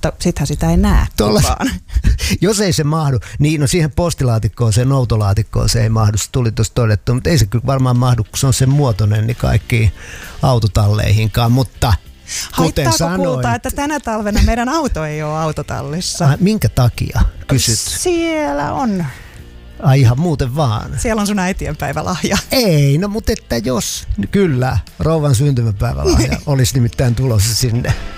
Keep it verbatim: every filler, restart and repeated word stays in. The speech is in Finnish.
mutta sittenhän sitä ei näe kukaan. Jos ei se mahdu, niin no siihen postilaatikkoon, se noutolaatikkoon se ei mahdu, se tuli tuossa todettu, mutta ei se kyllä varmaan mahdu, kun se on sen muotoinen, niin kaikkiin autotalleihinkaan, mutta kuten haittaako sanoin, kuulta, että tänä talvena meidän auto ei ole autotallissa? Ah, minkä takia? Kysyt. Siellä on. Ai ihan muuten vaan. Siellä on sun äitienpäivälahja. Ei, no mutta että jos, kyllä, rouvan syntymäpäivälahja olisi nimittäin tulossa sinne.